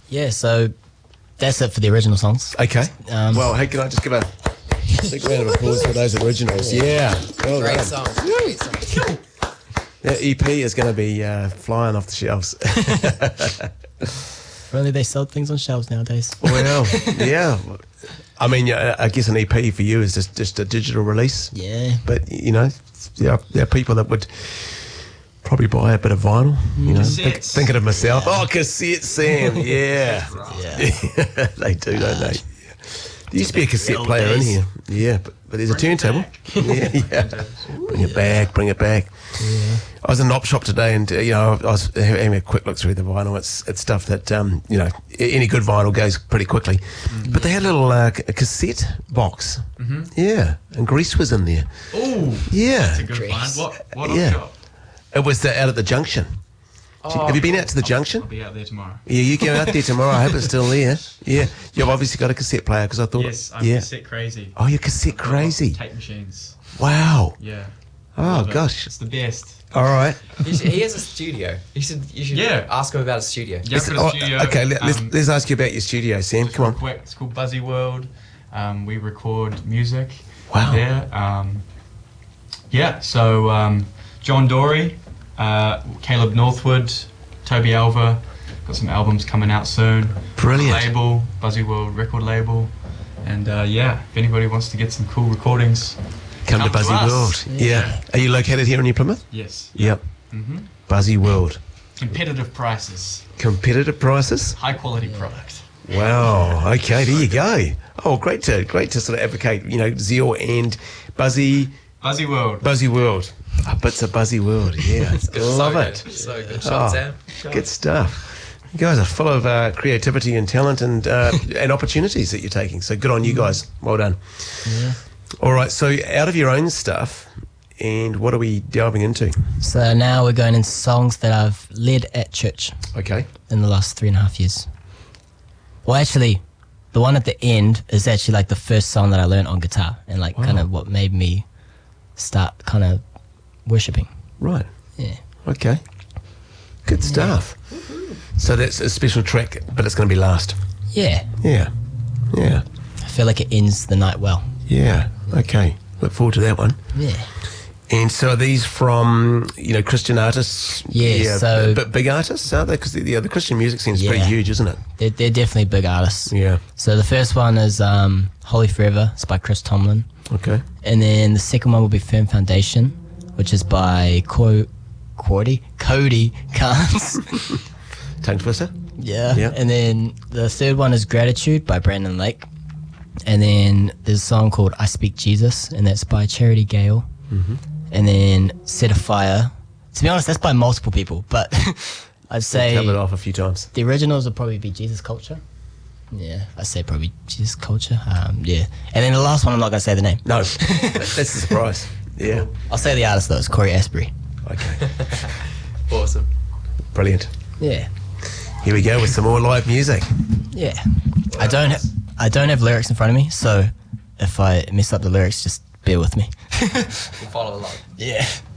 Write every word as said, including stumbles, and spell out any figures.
Yeah, so that's it for the original songs. Okay. Um, well, hey, can I just give a big round of applause for those originals? Yeah. Well Great done. songs. Great songs. That E P is going to be uh, flying off the shelves. Really, they sell things on shelves nowadays. Well, yeah. I mean, yeah, I guess an E P for you is just, just a digital release. Yeah. But, you know, there are, there are people that would probably buy a bit of vinyl. You know, think, Cassettes. thinking of myself. Oh, cassette, Sam. Yeah. Yeah. They do, don't they? There used to be a cassette old player in days. here. Yeah, but, but there's a turntable. Yeah, yeah. Bring it back, bring it back. Yeah. I was in an op shop today, and uh, you know, I was having a quick look through the vinyl. It's it's stuff that um, you know, any good vinyl goes pretty quickly. Mm-hmm. But they had a little uh, c- a cassette box. Mm-hmm. Yeah, and Grease was in there. Ooh, Yeah, that's a good Grease. find. What? What Yeah. op shop? it was the, out at the junction. Oh, Have you been out to the junction? I'll be out there tomorrow. Yeah, you go out there tomorrow. I hope it's still there. Yeah, you've obviously got a cassette player because I thought. Yes, I'm yeah. cassette crazy. Oh, you're cassette crazy. Tape machines. Wow. Yeah. Oh Love it. gosh. It's the best. All right. He, should, he has a studio. You should you should Yeah. ask him about a studio. Yeah, I've got a Oh, studio. okay, let, let's, um, let's ask you about your studio, Sam. just Come real on. quick. It's called Buzzy World. Um, we record music. Wow. There. Um, yeah. So um, John Dory, uh, Caleb Northwood, Toby Alva. Got some albums coming out soon. Brilliant. Label, Buzzy World record label. And uh, yeah, if anybody wants to get some cool recordings, Come, to come to Buzzy us. World. Yeah. Are you located here in New Plymouth? yes. Yep. hmm Buzzy World. Competitive prices, Competitive prices? high quality product. Wow. Okay, there you go. Oh, great to great to sort of advocate, you know, Zeal and Buzzy Buzzy World. Buzzy World. Oh, it's a Buzzy World. Yeah. Love so it. Good. So good. Oh. Shot, Sam. Good stuff. You guys are full of uh, creativity and talent and uh, and opportunities that you're taking. So good on you guys. Well done. Yeah. All right. So out of your own stuff, and what are we delving into? So now we're going into songs that I've led at church Okay. in the last three and a half years. Well, actually, the one at the end is actually like the first song that I learned on guitar and like Wow. kind of what made me start kind of worshipping. Right. Yeah. Okay. Good stuff. So that's a special track, but it's going to be last. Yeah. Yeah. Yeah. I feel like it ends the night well. Yeah. Okay. Look forward to that one. Yeah. And so are these from, you know, Christian artists? Yeah, so- But big artists, aren't they? Because the, yeah, the Christian music scene is pretty Yeah. huge, isn't it? They're, they're definitely big artists. Yeah. So the first one is um, Holy Forever. It's by Chris Tomlin. Okay. And then the second one will be Firm Foundation, which is by Co- Cody, Cody Carnes. Tongue twister? Yeah. Yeah. And then the third one is Gratitude by Brandon Lake. And then there's a song called I Speak Jesus, and that's by Charity Gale. Mm-hmm. And then Set a Fire. To be honest, that's by multiple people, but I'd say Covered off a few times. the originals would probably be Jesus Culture. Yeah, I'd say probably Jesus Culture. Um, yeah. And then the last one, I'm not going to say the name. No. That's the surprise. Yeah. I'll say the artist, though. It's Corey Asbury. Okay. Awesome. Brilliant. Yeah. Here we go with some more live music. Yeah. I don't ha- I don't have lyrics in front of me, so if I mess up the lyrics, just bear with me. We'll follow along. Yeah.